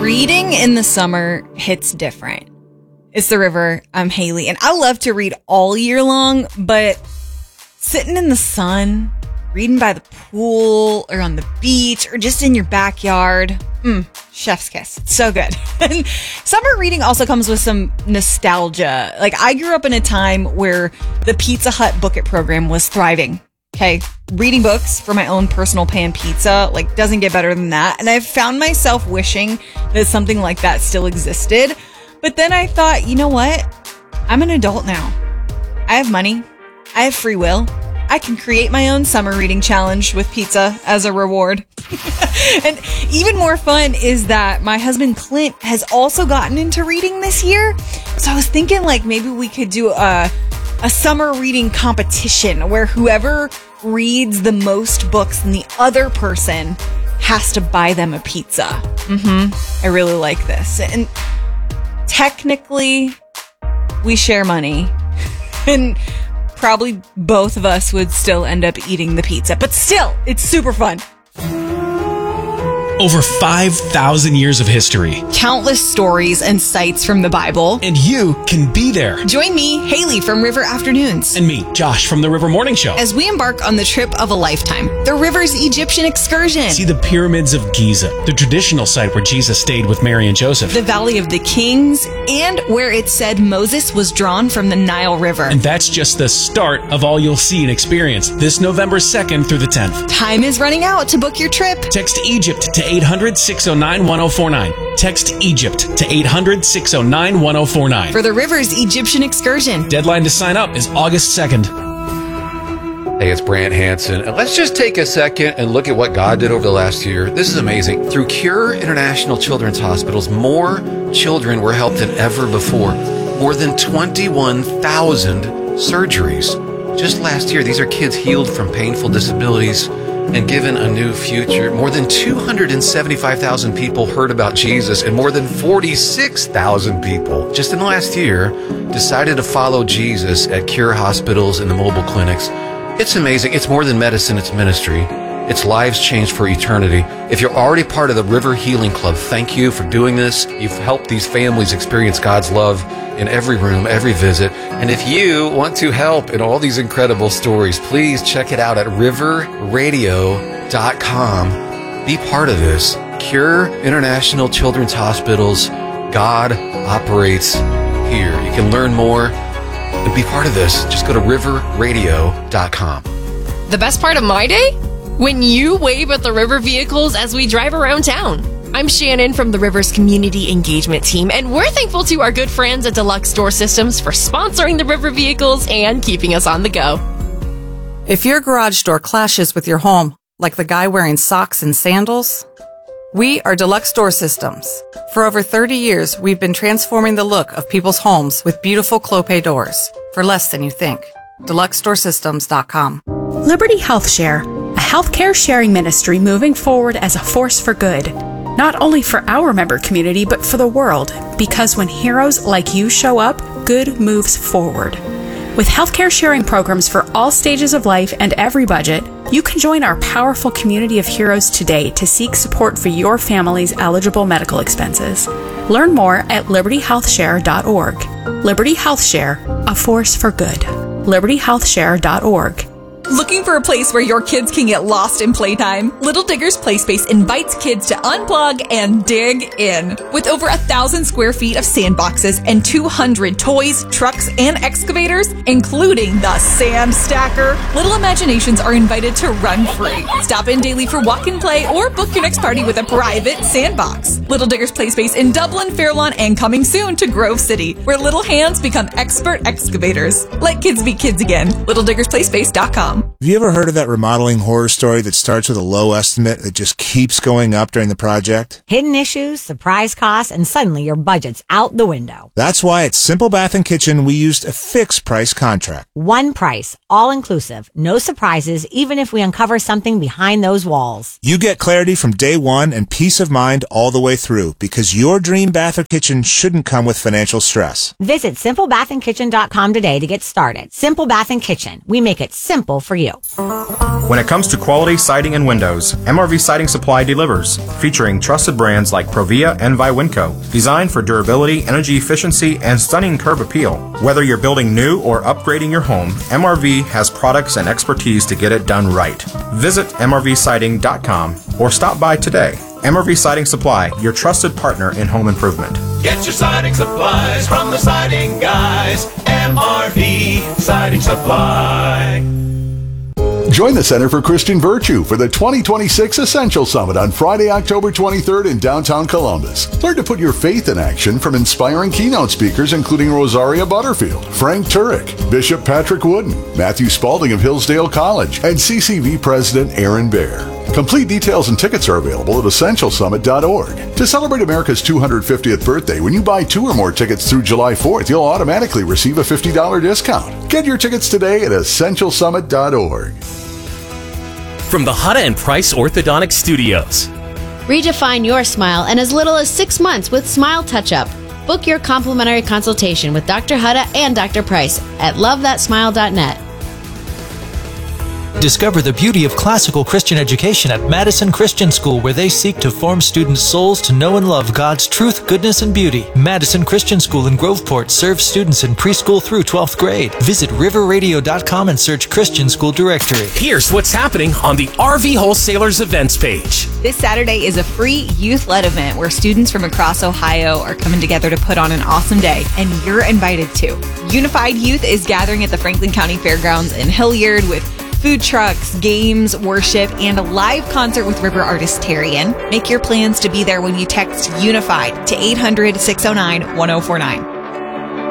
Reading in the summer hits different. It's the river. I'm Haley, and I love to read all year long, but sitting in the sun, reading by the pool or on the beach or just in your backyard, chef's kiss. It's so good. And summer reading also comes with some nostalgia. Like, I grew up in a time where the Pizza Hut Book It program was thriving. Okay, reading books for my own personal pan pizza, like, doesn't get better than that. And I've found myself wishing that something like that still existed. But then I thought, you know what? I'm an adult now. I have money. I have free will. I can create my own summer reading challenge with pizza as a reward. And even more fun is that my husband Clint has also gotten into reading this year. So I was thinking, like, maybe we could do a summer reading competition where whoever reads the most books than the other person has to buy them a pizza. I really like this. And technically, we share money. And probably both of us would still end up eating the pizza. But still, it's super fun. Over 5,000 years of history. Countless stories and sites from the Bible. And you can be there. Join me, Haley, from River Afternoons. And me, Josh, from the River Morning Show. As we embark on the trip of a lifetime, the River's Egyptian excursion. See the pyramids of Giza, the traditional site where Jesus stayed with Mary and Joseph. The Valley of the Kings, and where it said Moses was drawn from the Nile River. And that's just the start of all you'll see and experience this November 2nd through the 10th. Time is running out to book your trip. Text Egypt to 800-609-1049. Text Egypt to 800-609-1049. For the River's Egyptian excursion. Deadline to sign up is August 2nd. Hey, it's Brant Hansen, and let's just take a second and look at what God did over the last year. This is amazing. Through Cure International Children's Hospitals, more children were helped than ever before. More than 21,000 surgeries. Just last year, these are kids healed from painful disabilities and given a new future. More than 275,000 people heard about Jesus, and more than 46,000 people just in the last year decided to follow Jesus at Cure hospitals and the mobile clinics. It's amazing. It's more than medicine, it's ministry. It's lives changed for eternity. If you're already part of the River Healing Club, thank you for doing this. You've helped these families experience God's love in every room, every visit. And if you want to help in all these incredible stories, please check it out at riverradio.com. Be part of this. Cure International Children's Hospitals. God operates here. You can learn more and be part of this. Just go to riverradio.com. The best part of my day? When you wave at the River vehicles as we drive around town. I'm Shannon from the River's Community Engagement Team, and we're thankful to our good friends at Deluxe Door Systems for sponsoring the River vehicles and keeping us on the go. If your garage door clashes with your home, like the guy wearing socks and sandals, we are Deluxe Door Systems. For over 30 years, we've been transforming the look of people's homes with beautiful Clopay doors for less than you think. DeluxeDoorSystems.com. Liberty Health Share, a healthcare sharing ministry moving forward as a force for good. Not only for our member community, but for the world. Because when heroes like you show up, good moves forward. With healthcare sharing programs for all stages of life and every budget, you can join our powerful community of heroes today to seek support for your family's eligible medical expenses. Learn more at libertyhealthshare.org. Liberty Health Share, a force for good. libertyhealthshare.org. Looking for a place where your kids can get lost in playtime? Little Diggers Playspace invites kids to unplug and dig in. With over 1,000 square feet of sandboxes and 200 toys, trucks, and excavators, including the Sand Stacker, little imaginations are invited to run free. Stop in daily for walk and play or book your next party with a private sandbox. Little Diggers Playspace in Dublin, Fairlawn, and coming soon to Grove City, where little hands become expert excavators. Let kids be kids again. LittleDiggersPlayspace.com. Have you ever heard of that remodeling horror story that starts with a low estimate that just keeps going up during the project? Hidden issues, surprise costs, and suddenly your budget's out the window. That's why at Simple Bath & Kitchen, we used a fixed price contract. One price, all inclusive, no surprises, even if we uncover something behind those walls. You get clarity from day one and peace of mind all the way through, because your dream bath or kitchen shouldn't come with financial stress. Visit SimpleBathAndKitchen.com today to get started. Simple Bath & Kitchen. We make it simple for you. you. When it comes to quality siding and windows, MRV Siding Supply delivers, featuring trusted brands like Provia and Viwinco, designed for durability, energy efficiency, and stunning curb appeal. Whether you're building new or upgrading your home, MRV has products and expertise to get it done right. Visit mrvsiding.com or stop by today. MRV Siding Supply, your trusted partner in home improvement. Get your siding supplies from the siding guys. MRV Siding Supply. Join the Center for Christian Virtue for the 2026 Essential Summit on Friday, October 23rd in downtown Columbus. Learn to put your faith in action from inspiring keynote speakers including Rosaria Butterfield, Frank Turek, Bishop Patrick Wooden, Matthew Spalding of Hillsdale College, and CCV President Aaron Baer. Complete details and tickets are available at essentialsummit.org. To celebrate America's 250th birthday, when you buy 2 or more tickets through July 4th, you'll automatically receive a $50 discount. Get your tickets today at essentialsummit.org. From the Hutta and Price Orthodontic Studios. Redefine your smile in as little as 6 months with Smile Touch-Up. Book your complimentary consultation with Dr. Hutta and Dr. Price at lovethatsmile.net. Discover the beauty of classical Christian education at Madison Christian School, where they seek to form students' souls to know and love God's truth, goodness, and beauty. Madison Christian School in Groveport serves students in preschool through 12th grade. Visit riverradio.com and search Christian School Directory. Here's what's happening on the RV Wholesalers events page. This Saturday is a free youth-led event where students from across Ohio are coming together to put on an awesome day, and you're invited too. Unified Youth is gathering at the Franklin County Fairgrounds in Hilliard with food trucks, games, worship, and a live concert with River artist Tarian. Make your plans to be there when you text UNIFIED to 800-609-1049.